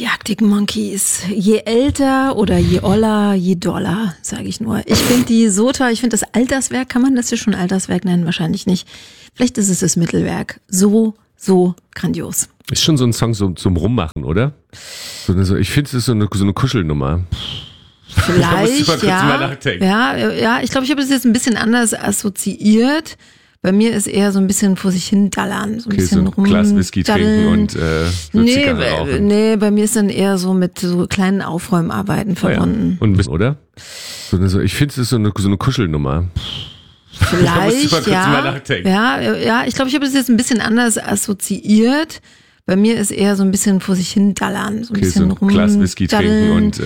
Die Arctic Monkeys. Je älter oder je oller, je doller, sage ich nur. Ich finde die so toll. Ich finde das Alterswerk, kann man das hier schon Alterswerk nennen? Wahrscheinlich nicht. Vielleicht ist es das Mittelwerk. So grandios. Ist schon so ein Song zum Rummachen, oder? Ich finde, es ist so eine Kuschelnummer. Vielleicht, ja. Ich glaube, ich habe es jetzt ein bisschen anders assoziiert. Bei mir ist eher so ein bisschen vor sich hin dallern. So ein bisschen so ein Glas Whisky trinken und Zigarre rauchen. Nee, bei mir ist dann eher so mit so kleinen Aufräumarbeiten verbunden. Ja. Und, oder? Ich finde, es ist so eine Kuschelnummer. Vielleicht, ja. Ich glaube, ich habe es jetzt ein bisschen anders assoziiert. Bei mir ist eher so ein bisschen vor sich hin dallern. So ein bisschen so ein Glas Whisky trinken und